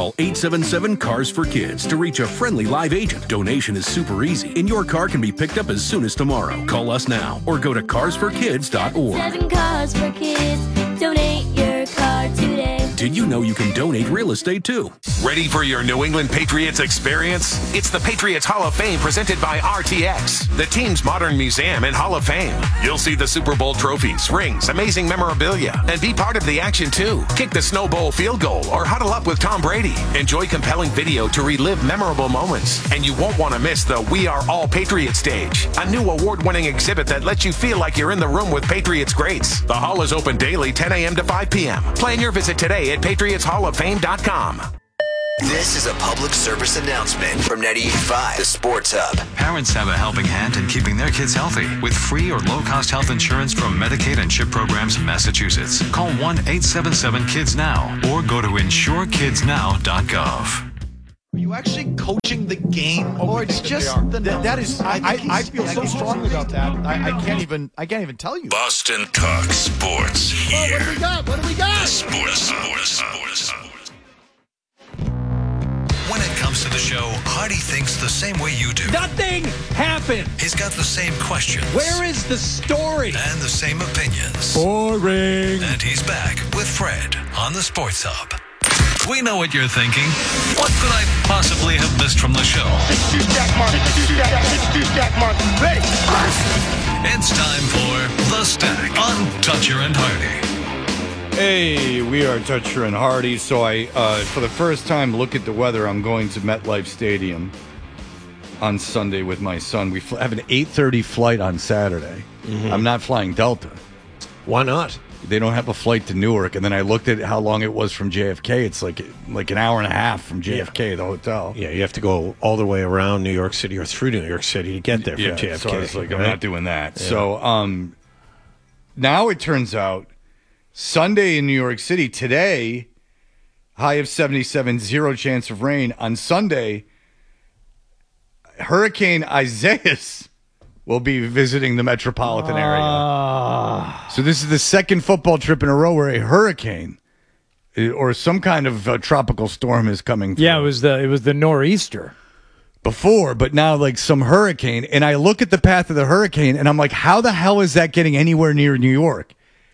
Call 877-CARS-FOR-KIDS to reach a friendly live agent. Donation is super easy, and your car can be picked up as soon as tomorrow. Call us now or go to carsforkids.org. 7 Cars for Kids. Donate your car today. Did you know you can donate real estate too? Ready for your New England Patriots experience? It's the Patriots Hall of Fame presented by RTX, the team's modern museum and Hall of Fame. You'll see the Super Bowl trophies, rings, amazing memorabilia, and be part of the action too. Kick the Snow Bowl field goal or huddle up with Tom Brady. Enjoy compelling video to relive memorable moments. And you won't want to miss the We Are All Patriots stage, a new award-winning exhibit that lets you feel like you're in the room with Patriots greats. The hall is open daily 10 a.m. to 5 p.m. Plan your visit today at PatriotsHallOfFame.com. This is a public service announcement from 98.5, the Sports Hub. Parents have a helping hand in keeping their kids healthy with free or low-cost health insurance from Medicaid and CHIP programs in Massachusetts. Call 1-877-KIDS-NOW or go to insurekidsnow.gov. Are you actually coaching the game, or it's just that is? I feel so strongly about that. I can't even tell you. Boston Talk Sports here. What do we got? The Sports. When it comes to the show, Hardy thinks the same way you do. Nothing happened. He's got the same questions. Where is the story? And the same opinions. Boring. And he's back with Fred on the Sports Hub. We know what you're thinking. What could I possibly have missed from the show? It's It's time for The Stack on Toucher and Hardy. Hey, we are Toucher and Hardy. So I, for the first time, look at the weather. I'm going to MetLife Stadium on Sunday with my son. We have an 8:30 flight on Saturday. Mm-hmm. I'm not flying Delta. Why not? They don't have a flight to Newark. And then I looked at how long it was from JFK. It's like an hour and a half from JFK, the hotel. Yeah, you have to go all the way around New York City or through New York City to get there from JFK. So I was like, right? I'm not doing that. Yeah. So now it turns out Sunday in New York City, today, high of 77, 0 chance of rain. On Sunday, Hurricane Isaias will be visiting the metropolitan area. So this is the second football trip in a row where a hurricane or some kind of tropical storm is coming through. Yeah, it was the nor'easter before, but now like some hurricane. And I look at the path of the hurricane, and I'm like, how the hell is that getting anywhere near New York?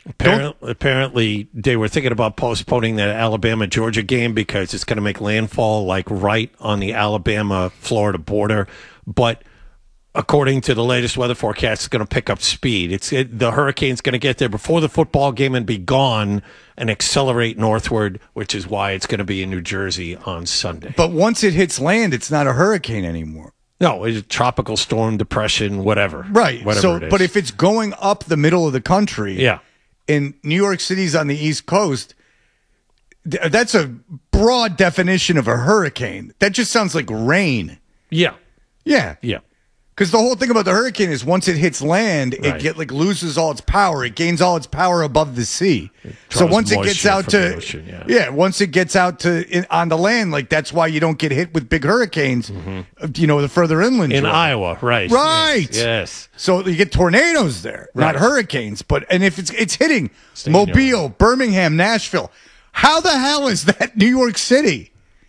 Apparently, they were thinking about postponing that Alabama-Georgia game because it's going to make landfall like right on the Alabama-Florida border. But according to the latest weather forecast, it's going to pick up speed. The hurricane's going to get there before the football game and be gone and accelerate northward, which is why it's going to be in New Jersey on Sunday. But once it hits land, it's not a hurricane anymore. No, it's a tropical storm, depression, whatever. Right. Whatever it is. But if it's going up the middle of the country, yeah, and New York City's on the East Coast, that's a broad definition of a hurricane. That just sounds like rain. Yeah. Yeah. Yeah. Because the whole thing about the hurricane is once it hits land, Right. it loses all its power. It gains all its power above the sea. So once it gets out to once it gets out to on the land, like that's why you don't get hit with big hurricanes. The further inland in you are. Iowa, right? Right. Yes. So you get tornadoes there, not hurricanes. And if it's hitting Mobile, Birmingham, Nashville, how the hell is that New York City?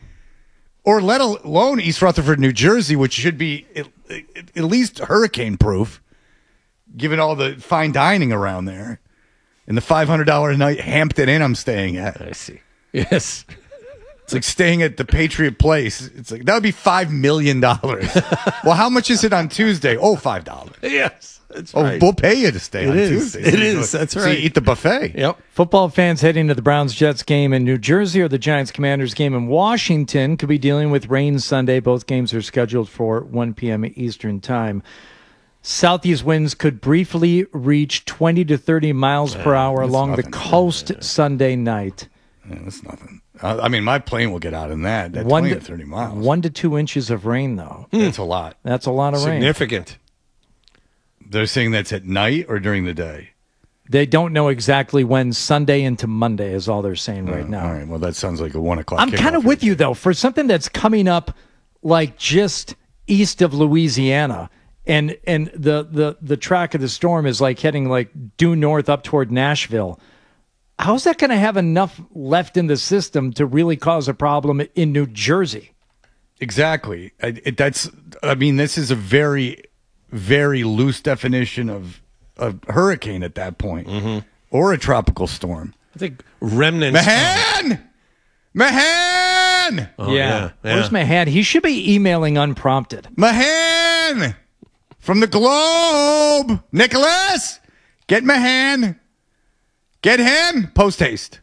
Or let alone East Rutherford, New Jersey, which should be at least hurricane-proof, given all the fine dining around there. And the $500 a night Hampton Inn I'm staying at. I see. Yes. It's like staying at the Patriot Place. It's like, that would be $5 million. Well, how much is it on Tuesday? Oh, $5. Yes. That's right. We'll pay you to stay on Tuesday. It is. That's right. So you eat the buffet. Yep. Football fans heading to the Browns-Jets game in New Jersey or the Giants-Commanders game in Washington could be dealing with rain Sunday. Both games are scheduled for 1 p.m. Eastern Time. Southeast winds could briefly reach 20 to 30 miles per hour along the coast Sunday night. Yeah, that's nothing. I mean, my plane will get out in that 20 to 30 miles. 1 to 2 inches of rain, though. That's a lot. That's a lot of rain. Significant. They're saying that's at night or during the day? They don't know exactly when. Sunday into Monday is all they're saying right now. All right. Well, that sounds like a 1 o'clock. I'm kind of with you, though, for something that's coming up like just east of Louisiana. And the track of the storm is like heading like due north up toward Nashville. how's that going to have enough left in the system to really cause a problem in New Jersey? Exactly. This is a very, very loose definition of a hurricane at that point, or a tropical storm. I think remnants. Mahan! Oh, yeah. Where's Mahan? He should be emailing unprompted. Mahan! From the Globe! Nicholas! Get Mahan! Get him! Post haste.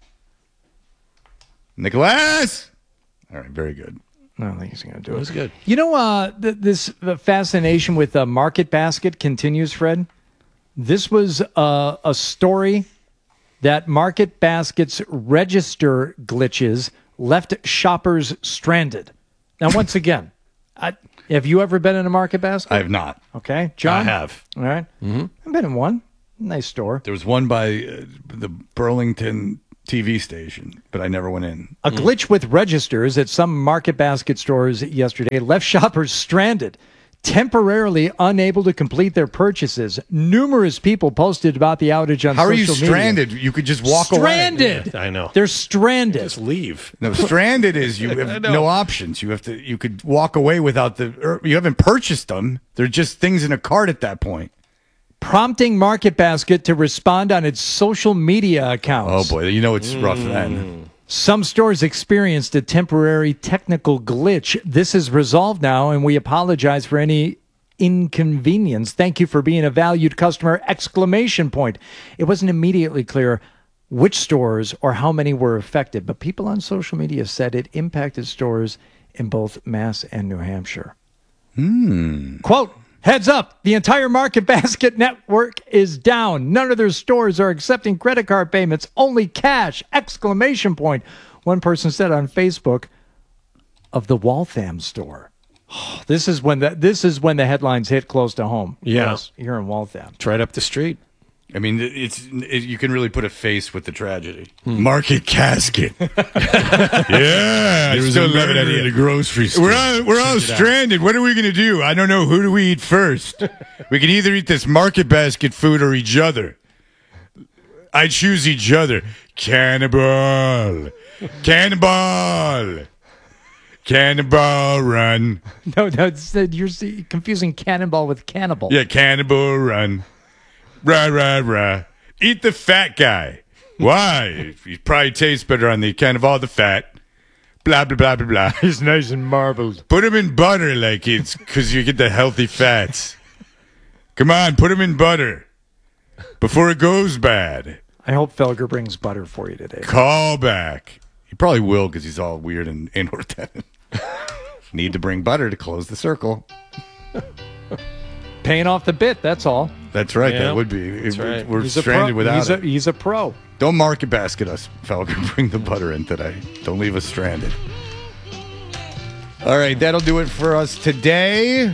Nicholas! All right, very good. I don't think he's going to do it. That was good. You know, this fascination with Market Basket continues, Fred. This was a story that Market Basket's register glitches left shoppers stranded. Now, once again, have you ever been in a Market Basket? I have not. Okay. John? I have. All right. I've been in one. Nice store. There was one by the Burlington TV station, but I never went in. A glitch with registers at some Market Basket stores yesterday left shoppers stranded, temporarily unable to complete their purchases. Numerous people posted about the outage on social media. How are you stranded? You could just walk away. Stranded. I know. They're stranded. Just leave. No, stranded is you have no options. You could walk away without you haven't purchased them. They're just things in a cart at that point. Prompting Market Basket to respond on its social media accounts. Oh boy, it's rough then. Some stores experienced a temporary technical glitch. This is resolved now, and we apologize for any inconvenience. Thank you for being a valued customer! ! It wasn't immediately clear which stores or how many were affected, but people on social media said it impacted stores in both Mass and New Hampshire. Quote, heads up, the entire Market Basket network is down. None of their stores are accepting credit card payments, only cash! ! One person said on Facebook of the Waltham store. This is when the headlines hit close to home. Yeah. Yes, here in Waltham. It's right up the street. I mean, you can really put a face with the tragedy. Market Casket. Yeah, There was a murder at a grocery store. We're all stranded. What are we going to do? I don't know. Who do we eat first? We can either eat this Market Basket food or each other. I choose each other. Cannibal. Cannibal. Cannibal run. No, you're confusing cannonball with cannibal. Yeah, cannibal run. Rah, rah, rah. Eat the fat guy. Why? He probably tastes better on the account of all the fat. Blah, blah, blah, blah, blah. He's nice and marbled. Put him in butter like it's because you get the healthy fats. Come on, put him in butter before it goes bad. I hope Felger brings butter for you today. Call back. He probably will because he's all weird and inordinate. Need to bring butter to close the circle. Paying off the bit, that's all. That's right. Yeah, that would be. that's right. We're He's stranded without it. He's a pro. Don't Market Basket us, Falcon. Bring the butter in today. Don't leave us stranded. All right, that'll do it for us today.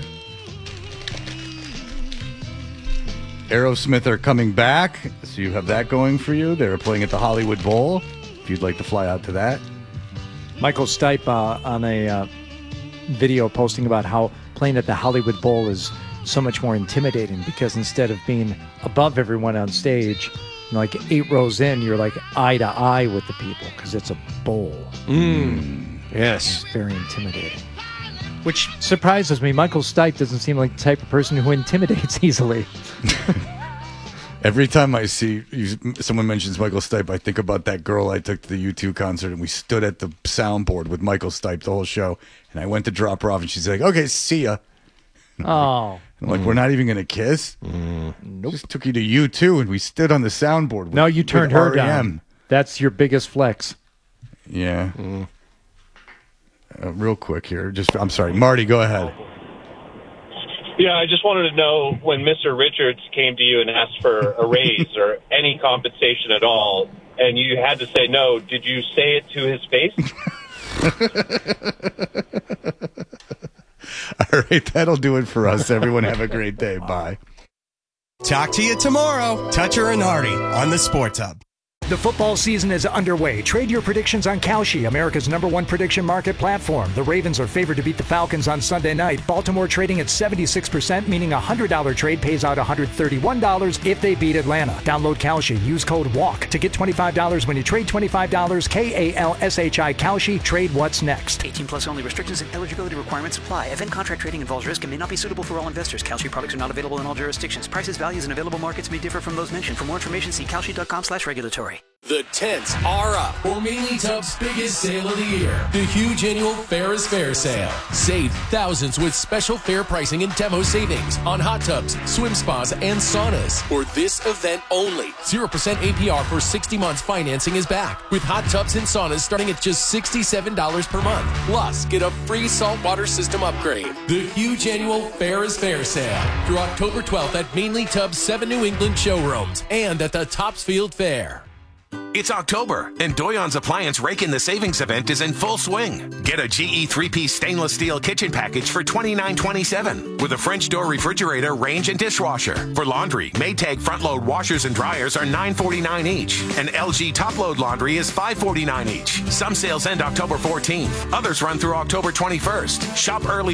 Aerosmith are coming back, so you have that going for you. They're playing at the Hollywood Bowl, if you'd like to fly out to that. Michael Stipe on a video posting about how playing at the Hollywood Bowl is so much more intimidating because instead of being above everyone on stage, like 8 rows in, you're like eye to eye with the people because it's a bowl. Yes. It's very intimidating. Which surprises me. Michael Stipe doesn't seem like the type of person who intimidates easily. Every time I see someone mentions Michael Stipe, I think about that girl I took to the U2 concert, and we stood at the soundboard with Michael Stipe the whole show, and I went to drop her off, and she's like, okay, see ya. Oh. I'm like, we're not even going to kiss? Nope. Just took you to U2, and we stood on the soundboard with, No, you turned with her REM. down. That's your biggest flex. Yeah. Real quick here. I'm sorry. Marty, go ahead. Yeah, I just wanted to know when Mr. Richards came to you and asked for a raise or any compensation at all, and you had to say no, did you say it to his face? All right, that'll do it for us. Everyone have a great day. Bye. Talk to you tomorrow. Toucher and Hardy on the Sports Hub. The football season is underway. Trade your predictions on Kalshi, America's #1 prediction market platform. The Ravens are favored to beat the Falcons on Sunday night. Baltimore trading at 76%, meaning a $100 trade pays out $131 if they beat Atlanta. Download Kalshi. Use code WALK to get $25 when you trade $25. KALSHI Kalshi. Trade what's next. 18 plus only. Restrictions and eligibility requirements apply. Event contract trading involves risk and may not be suitable for all investors. Kalshi products are not available in all jurisdictions. Prices, values, and available markets may differ from those mentioned. For more information, see kalshi.com/regulatory. The tents are up for Mainly Tub's biggest sale of the year, the huge annual Fair is Fair sale. Save thousands with special fair pricing and demo savings on hot tubs, swim spas, and saunas. For this event only, 0% APR for 60 months financing is back, with hot tubs and saunas starting at just $67 per month. Plus, get a free saltwater system upgrade. The huge annual Fair is Fair sale through October 12th at Mainly Tub's 7 New England showrooms and at the Topsfield Fair. It's October, and Doyon's Appliance Rake in the Savings event is in full swing. Get a GE 3-piece stainless steel kitchen package for $29.27 with a French door refrigerator, range, and dishwasher. For laundry, Maytag front-load washers and dryers are $9.49 each, and LG top-load laundry is $5.49 each. Some sales end October 14th. Others run through October 21st. Shop early